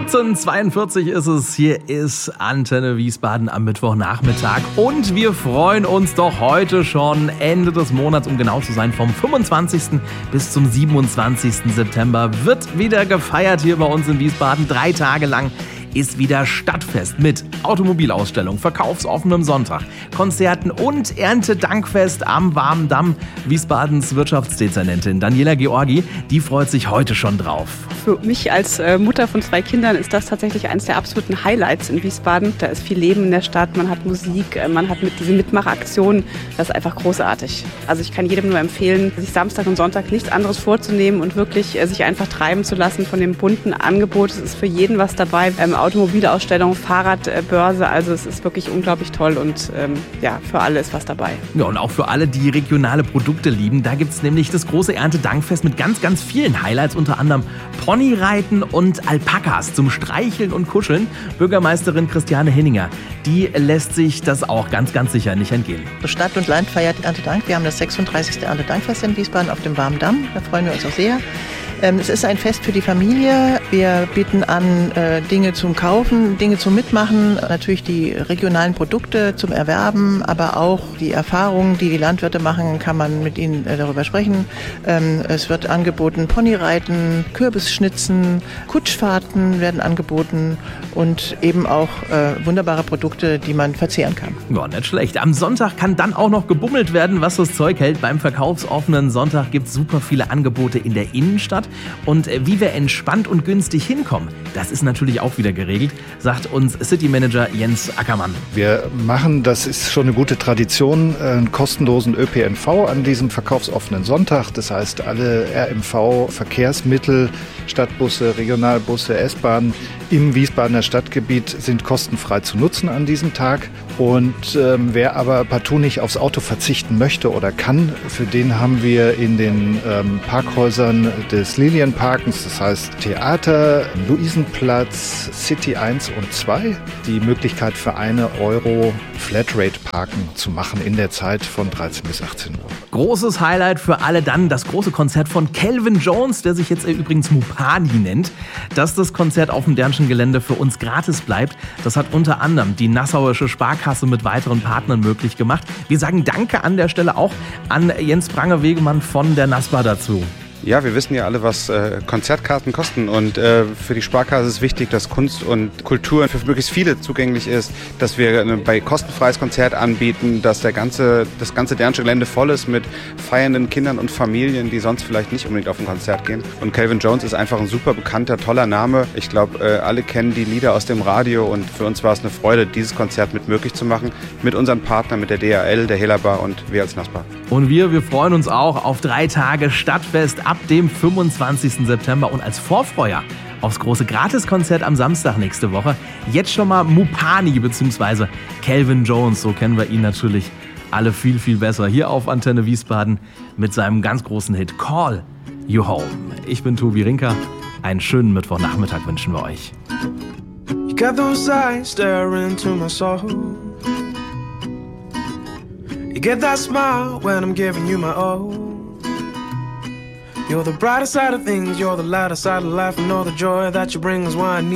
17:42 ist es. Hier ist Antenne Wiesbaden am Mittwochnachmittag. Und wir freuen uns doch heute schon Ende des Monats, um genau zu sein, vom 25. bis zum 27. September wird wieder gefeiert hier bei uns in Wiesbaden. 3 Tage lang ist wieder Stadtfest mit Automobilausstellung, verkaufsoffenem Sonntag, Konzerten und Erntedankfest am Warmen Damm. Wiesbadens Wirtschaftsdezernentin Daniela Georgi, die freut sich heute schon drauf. Für mich als Mutter von 2 Kindern ist das tatsächlich eines der absoluten Highlights in Wiesbaden. Da ist viel Leben in der Stadt, man hat Musik, man hat mit diesen Mitmachaktionen. Das ist einfach großartig. Also ich kann jedem nur empfehlen, sich Samstag und Sonntag nichts anderes vorzunehmen und wirklich sich einfach treiben zu lassen von dem bunten Angebot. Es ist für jeden was dabei. Automobilausstellung, Fahrradbörse, also es ist wirklich unglaublich toll und für alle ist was dabei. Ja, und auch für alle, die regionale Produkte lieben, da gibt es nämlich das große Erntedankfest mit ganz, ganz vielen Highlights, unter anderem Ponyreiten und Alpakas zum Streicheln und Kuscheln. Bürgermeisterin Christiane Henninger, die lässt sich das auch ganz, ganz sicher nicht entgehen. Stadt und Land feiert Erntedank. Wir haben das 36. Erntedankfest in Wiesbaden auf dem Warmen Damm. Da freuen wir uns auch sehr. Es ist ein Fest für die Familie. Wir bieten an Dinge zum Kaufen, Dinge zum Mitmachen, natürlich die regionalen Produkte zum Erwerben, aber auch die Erfahrungen, die die Landwirte machen, kann man mit ihnen darüber sprechen. Es wird angeboten Ponyreiten, Kürbisschnitzen, Kutschfahrten werden angeboten und eben auch wunderbare Produkte, die man verzehren kann. Ja, nicht schlecht. Am Sonntag kann dann auch noch gebummelt werden, was das Zeug hält. Beim verkaufsoffenen Sonntag gibt es super viele Angebote in der Innenstadt. Und wie wir entspannt und günstig hinkommen, das ist natürlich auch wieder geregelt, sagt uns City Manager Jens Ackermann. Wir machen, das ist schon eine gute Tradition, einen kostenlosen ÖPNV an diesem verkaufsoffenen Sonntag. Das heißt, alle RMV-Verkehrsmittel, Stadtbusse, Regionalbusse, S-Bahnen im Wiesbadener Stadtgebiet sind kostenfrei zu nutzen an diesem Tag. Und wer aber partout nicht aufs Auto verzichten möchte oder kann, für den haben wir in den Parkhäusern des Lilienparkens, das heißt Theater, Luisenplatz, City 1 und 2, die Möglichkeit für 1 Euro Flatrate parken zu machen in der Zeit von 13 bis 18 Uhr. Großes Highlight für alle dann das große Konzert von Calvin Jones, der sich jetzt übrigens Mupani nennt. Dass das Konzert auf dem Dernschen Gelände für uns gratis bleibt, das hat unter anderem die Nassauische Sparkasse mit weiteren Partnern möglich gemacht. Wir sagen Danke an der Stelle auch an Jens Prange-Wegemann von der NASPA dazu. Ja, wir wissen ja alle, was Konzertkarten kosten und für die Sparkasse ist wichtig, dass Kunst und Kultur für möglichst viele zugänglich ist, dass wir bei kostenfreies Konzert anbieten, dass das ganze Dernsche Gelände voll ist mit feiernden Kindern und Familien, die sonst vielleicht nicht unbedingt auf ein Konzert gehen. Und Calvin Jones ist einfach ein super bekannter, toller Name. Ich glaube, alle kennen die Lieder aus dem Radio und für uns war es eine Freude, dieses Konzert mit möglich zu machen, mit unseren Partnern, mit der DHL, der Helaba und wir als NASPA. Und wir freuen uns auch auf 3 Tage Stadtfest ab dem 25. September und als Vorfreuer aufs große Gratiskonzert am Samstag nächste Woche jetzt schon mal Mupani bzw. Calvin Jones, so kennen wir ihn natürlich alle viel, viel besser, hier auf Antenne Wiesbaden mit seinem ganz großen Hit Call You Home. Ich bin Tobi Rinker, einen schönen Mittwochnachmittag wünschen wir euch. You got those eyes staring into my soul. You get that smile when I'm giving you my all. You're the brighter side of things, you're the lighter side of life, and all the joy that you bring is why I need